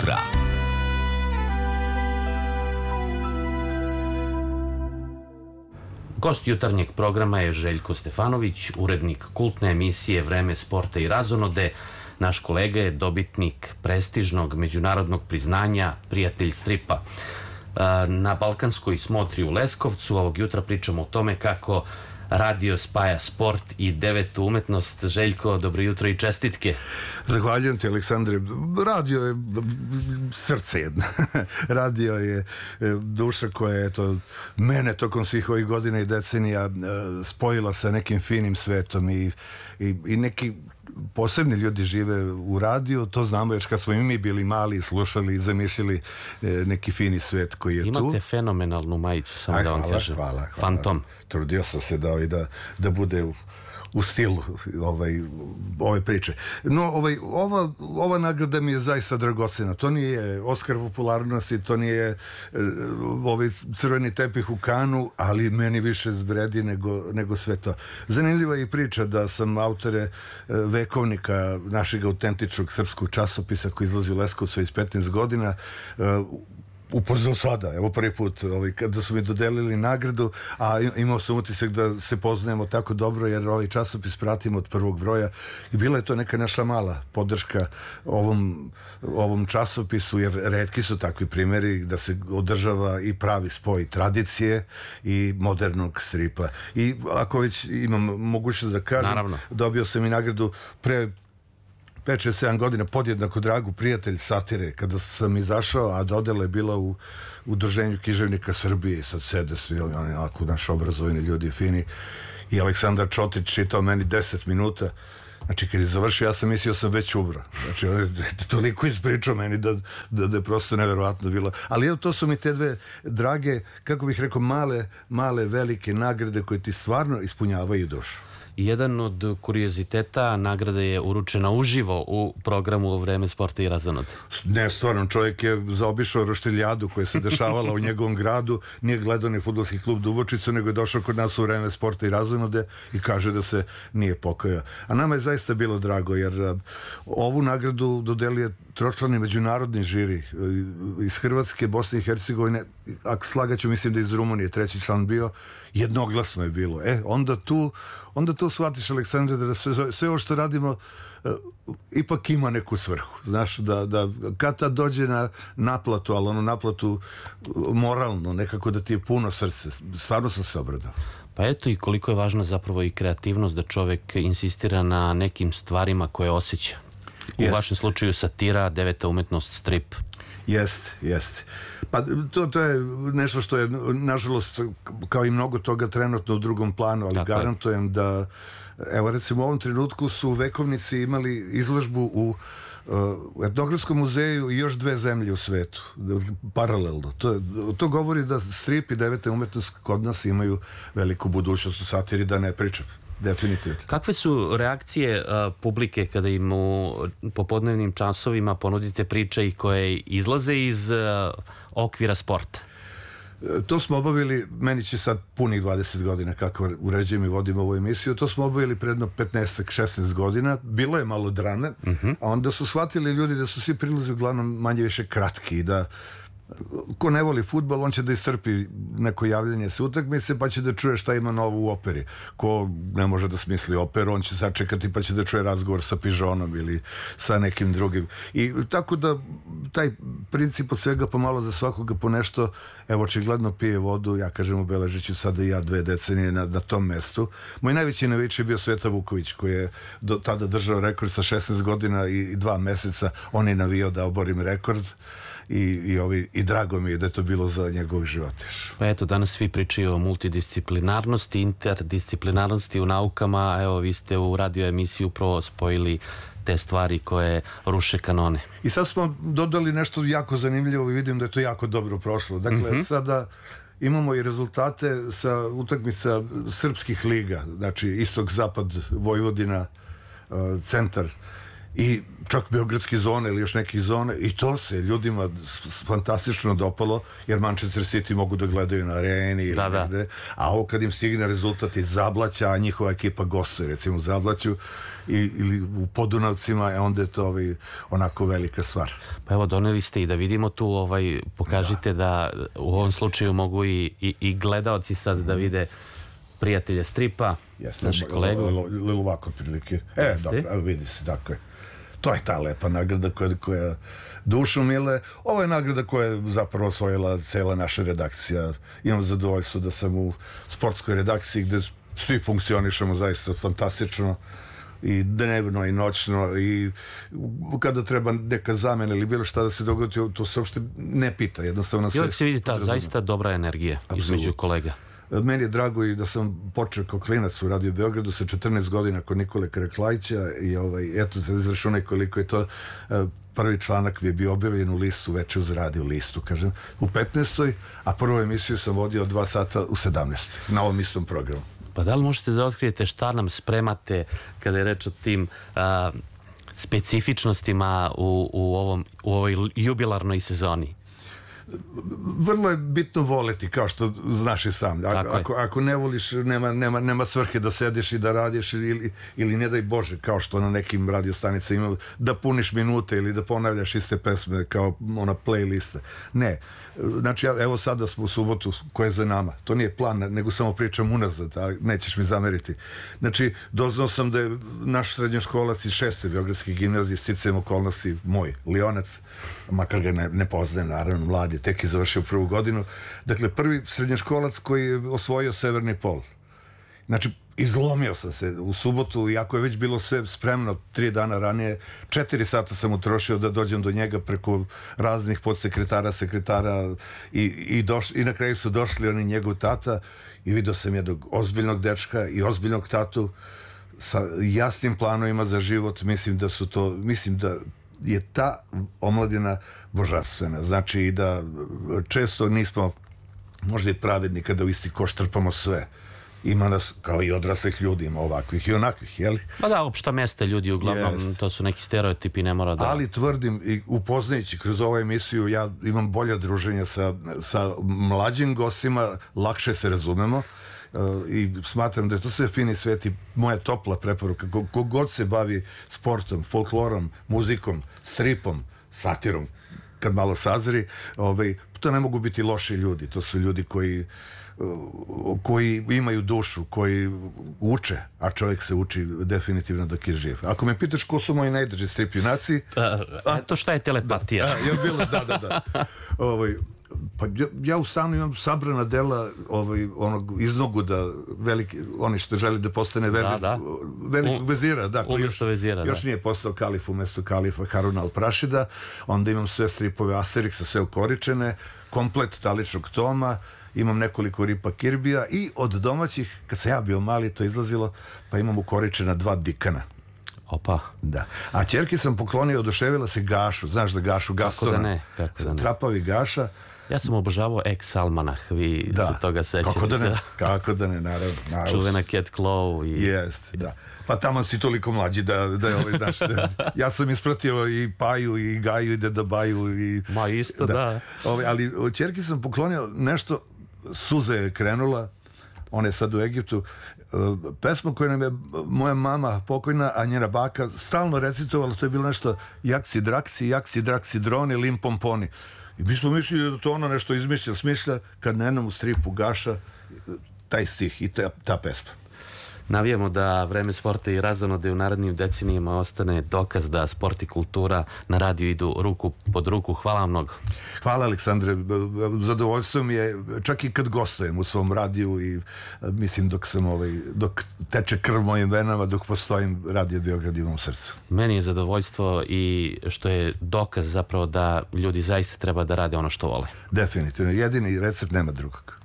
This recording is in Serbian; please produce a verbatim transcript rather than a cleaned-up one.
jutra. Gost jutarnjeg programa je Željko Stefanović, urednik kultne emisije Vreme sporta i razonode. Naš kolega je dobitnik prestižnog međunarodnog priznanja Prijatelj stripa. Na Balkanskoj smotri u Leskovcu ovog jutra pričamo o tome kako radio spaja sport i devetu umetnost. Željko, dobro jutro i čestitke. Zahvaljujem ti, Aleksandre. Radio je srce jedno. Radio je duša koja je to mene tokom svih ovih godina i decenija spojila sa nekim finim svetom i, i, i neki posebni ljudi žive u radiju, to znamo još kad smo i mi bili mali, slušali i zamišljali neki fini svet koji je Imate tu. Imate fenomenalnu majicu, samo Aj, da vam hvala, kažem. Hvala, hvala. Fantom. Trudio sam se da, da, da bude u, u stilu ovaj, ove priče. No, ovaj, ova, ova nagrada mi je zaista dragocena. To nije Oskar popularnosti, to nije ovaj crveni tepih u Kanu, ali meni više vredi nego, nego sve to. Zanimljiva je i priča da sam autore vekovnika našeg autentičnog srpskog časopisa koji izlazi u Leskovcu iz petnaest godina upoznao sada, evo prvi put ovaj, kada su mi dodelili nagradu, a imao sam utisak da se poznajemo tako dobro jer ovaj časopis pratimo od prvog broja i bila je to neka naša mala podrška ovom, ovom časopisu, jer retki su takvi primjeri da se održava i pravi spoj tradicije i modernog stripa. I ako već imam mogućnost da kažem, naravno, dobio sam i nagradu pre pet šest sedam godina podjednako dragu Prijatelj satire, kada sam izašao, a dodela je bila u Udruženju književnika Srbije i sad sede svi oni ako naši obrazovani ljudi fini i Aleksandar Čotić čitao meni deset minuta. Znači, kad je završio, ja sam mislio sam već ubro. Znači, on je toliko ispričao meni da, da, da je prosto neverovatno bilo. Ali evo, to su mi te dve drage, kako bih rekao, male, male, velike nagrade koje ti stvarno ispunjavaju dušu. Jedan od kurioziteta, nagrada je uručena uživo u programu Vreme sporta i razonode. Ne, stvarno, čovjek je zaobišao roštiljadu koja se dešavala u njegovom gradu, nije gledao ni fudbalski klub Dubočicu, nego je došao kod nas u Vreme sporta i razonode i kaže da se nije pokajao. A nama je zaista bilo drago, jer ovu nagradu dodelio tročlani međunarodni žiri iz Hrvatske, Bosne i Hercegovine, ako slagaću, mislim da iz Rumunije treći član bio, jednoglasno je bilo. E, onda tu onda to shvatiš, Aleksandre, da sve, sve ovo što radimo uh, ipak ima neku svrhu. Znaš, da, da kad ta dođe na naplatu, ali ono naplatu moralno, nekako da ti je puno srce. Stvarno sam se obradao. Pa eto i koliko je važna zapravo i kreativnost, da čovjek insistira na nekim stvarima koje osjeća. U Jest. vašem slučaju satira, deveta umetnost, strip. Jeste, jeste. Pa to, to je nešto što je, nažalost, kao i mnogo toga trenutno u drugom planu, ali dakle, garantujem da, evo recimo u ovom trenutku su vekovnici imali izložbu u u Etnografskom muzeju i još dve zemlje u svetu, paralelno. To, to govori da strip i deveta umetnost kod nas imaju veliku budućnost u satiri, da ne pričam. Definitivno. Kakve su reakcije uh, publike kada im u popodnevnim časovima ponudite priče i koje izlaze iz uh, okvira sporta? To smo obavili, meni će sad punih dvadeset godina kako uređujem i vodim ovu emisiju, to smo obavili predno petnaest šesnaest godina, bilo je malo drame, uh-huh. a onda su shvatili ljudi da su svi prilozi uglavnom manje više kratki i da ko ne voli fudbal, on će da istrpi neko javljanje sa utakmice, pa će da čuje šta ima novo u operi. Ko ne može da smisli operu, on će sačekati pa će da čuje razgovor sa Pižonom ili sa nekim drugim. I tako da taj princip od svega pomalo za svakoga po nešto, evo očigledno pije vodu, ja kažem u Beležiću sada i ja dve decenije na, na tom mestu. Moj najveći navijač je bio Sveta Vuković, koji je do tada držao rekord sa šesnaest godina i, i dva meseca. On je navijao da oborim rekord. I, i, ovi, i drago mi je da je to bilo za njegov život. Pa eto, danas svi pričaju o multidisciplinarnosti, interdisciplinarnosti u naukama. Evo, vi ste u radio emisiji upravo spojili te stvari koje ruše kanone. I sad smo dodali nešto jako zanimljivo i vidim da je to jako dobro prošlo. Dakle, mm-hmm. sada imamo i rezultate sa utakmica srpskih liga, znači istok, zapad, Vojvodina, centar. i čak beogradske zone ili još nekih zone, i to se ljudima fantastično dopalo, jer Manchester City mogu da gledaju na areni ili da, negde, da. a ovo kad im stigne rezultat iz Zablaća, a njihova ekipa gostuje recimo u Zablaću i, ili u Podunavcima, e onda je to ovaj, onako velika stvar. Pa evo, doneli ste i da vidimo tu, ovaj, pokažite da, da u ovom slučaju mogu i, i, i gledaoci sad da vide prijatelje stripa, Jeste, naše kolegu. Ili ovako prilike. E, dobro, evo vidi se, dakle. To je ta lepa nagrada koja, koja dušu mile. Ovo je nagrada koja je zapravo osvojila cela naša redakcija. Imam zadovoljstvo da sam u sportskoj redakciji gde svi funkcionišemo zaista fantastično i dnevno i noćno, i kada treba neka zamena ili bilo šta da se dogodi, to se uopšte ne pita, jednostavno se... I uvijek se vidi ta zaista dobra energija između kolega. Meni je drago i da sam počeo kao klinac u Radio Beogradu sa četrnaest godina kod Nikole Karaklajića i ovaj, eto, izračunaj koliko je to. Prvi članak bi je bio objavljen u listu, Veče uz radio listu, kažem, u petnaestoj, a prvu emisiju sam vodio dva sata u sedamnaestoj, na ovom istom programu. Pa da li možete da otkrijete šta nam spremate kada je reč o tim a, specifičnostima u, u, ovom, u ovoj jubilarnoj sezoni? Vrlo je bitno voleti, kao što znaš i sam. Ako, ako, ako ne voliš, nema, nema, nema svrhe da sediš i da radiš, ili, ili ne daj Bože, kao što na nekim radiostanicama ima, da puniš minute ili da ponavljaš iste pesme kao ona playlista. Ne. Znači, evo sada smo u subotu koja je za nama. To nije plan, nego samo pričam unazad, a nećeš mi zameriti. Znači, doznao sam da je naš srednjoškolac iz šeste Beogradske gimnazije, sticajem okolnosti, moj Lionac, makar ga ne, ne poznaje, naravno, mlad je, tek je završio prvu godinu. Dakle, prvi srednjoškolac koji je osvojio severni pol. Znači, izlomio sam se u subotu, iako je već bilo sve spremno tri dana ranije. Četiri sata sam utrošio da dođem do njega preko raznih podsekretara, sekretara i, i, doš, i na kraju su došli oni, njegov tata, i vidio sam jednog ozbiljnog dečka i ozbiljnog tatu sa jasnim planovima za život. Mislim da su to, mislim da je ta omladina božanstvena. Znači i da često nismo možda i pravedni kada u isti koš trpamo sve. Ima nas, kao i odraslih ljudi, ima ovakvih i onakvih, jeli? Pa da, opšta mesta ljudi, uglavnom, yes. To su neki stereotipi, ne mora da... Ali tvrdim, i upoznajući kroz ovu emisiju, ja imam bolje druženje sa, sa mlađim gostima, lakše se razumemo, uh, i smatram da je to sve fini svet i moja topla preporuka. Kogod se bavi sportom, folklorom, muzikom, stripom, satirom, kad malo sazri, ovaj, to ne mogu biti loši ljudi, to su ljudi koji koji imaju dušu, koji uče, a čovjek se uči definitivno dok je živ. Ako me pitaš ko su moji najdrži strip junaci... A, eto šta je telepatija. Da, je bilo, da, da, da. Ovaj, pa ja, ja u stanu imam sabrana dela ovaj, onog iznoguda, veliki, oni što želi da postane vezir, da, da. velikog um, vezira, da, koji još, vezira, još da. nije postao kalif umjesto kalifa Haruna al-Prašida. Onda imam sve stripove Asterixa, sve ukoričene, komplet taličnog toma, imam nekoliko Ripa Kirbija i od domaćih, kad sam ja bio mali, to izlazilo, pa imam ukoričena dva Dikana. Opa. Da. A ćerki sam poklonio, oduševila se Gašu, znaš da Gašu Gastona. Kako da ne, kako da ne. Trapavi Gaša. Ja sam obožavao Ex-Almanah, vi da. se toga sećate. Kako da ne, kako da ne, naravno. naravno. Čuvena Cat Claw. I... Jest, da. Pa tamo si toliko mlađi da, da je ovaj naš... Ja sam ispratio i Paju, i Gaju, i Deda Baju, i... Ma isto, da. da. Ovaj, ali ćerki sam poklonio nešto, Suza je krenula, ona je sad u Egiptu, pesma koju nam je moja mama pokojna, a njena baka stalno recitovala, to je bilo nešto jakci drakci, jakci drakci droni, lim pomponi. I mi smo mislili da to ono nešto izmišlja, smišlja, kad na jednom stripu Gaša taj stih i ta, ta pesma. Navijamo da vreme sporta i razonode u narednim decenijama ostane dokaz da sport i kultura na radiju idu ruku pod ruku. Hvala vam mnogo. Hvala, Aleksandre. Zadovoljstvo mi je, čak i kad gostujem u svom radiju i mislim dok sam ovaj, dok teče krv mojim venama, dok postojim, Radio Beograd imam u srcu. Meni je zadovoljstvo i što je dokaz zapravo da ljudi zaista treba da rade ono što vole. Definitivno. Jedini recept, nema drugog.